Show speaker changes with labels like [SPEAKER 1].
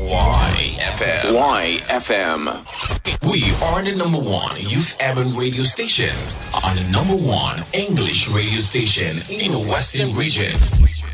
[SPEAKER 1] YFM. YFM. We are the number one youth urban radio station and the number one English radio station in the Western region.